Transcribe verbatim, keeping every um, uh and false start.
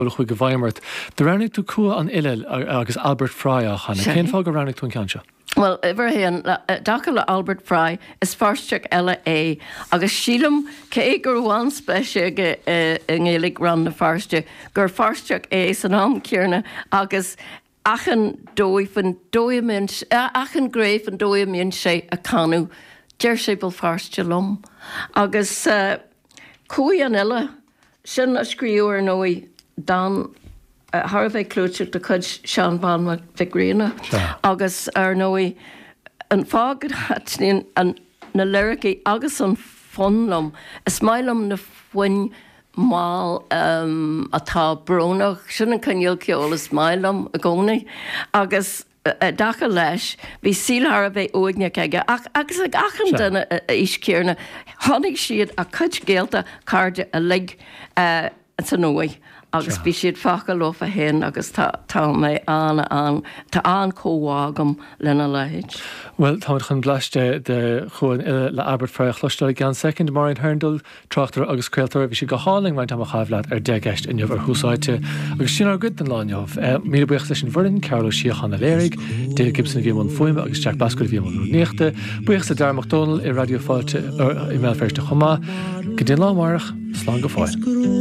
chuig go bhaimart. De rannig tú cua an ile agus Albert Fry a chana. Cén fá go rannig tú an ceanse? Well, ever héan dacha le Albert Fry is farsteach eile é agus sílam cé gur bháin speise in élig ran na farste gur farsteach é san am cearna agus achan dói fan dói min achan gréif an dói min sé a canú deir sé bil farste lom agus cúi an eile sin a scríú ar nói dan Uh, Har bheith clúteach de chud Sean Ban me Vigrína agus ar nói an fágad hatnín an na lyricí agus an fonlam is mailam na foin má um, atá brónach sin an canil ceolalas mailam a gcónaí agus uh, dacha leis bhí sílthar a bheith óigneach aige ach, agus ag achan duna iscéarna tháinig siad a chud géalta carde a lig uh, san nói. Agus bí siad facha lo a hen agus tá mé anna an tá an cóhágam lena leid. Well, tá chun blaiste de chuin le Albert Fry chluisteil gan second mar in Herndul trachtar agus creaaltar bhí si go háling maint am chaflead ar degeist in jobh ar húsáite agus sin ar good den láineh. Mí buocht leis an bhrin Carol Síochanna Léirigh, Dave Gibson bhí man foiime agus Jack Bascuil bhí man néachta, buocht sa Dar McDonald i radioáilte i méilfeirste chomá, go dtí lámarach, slán go fáil.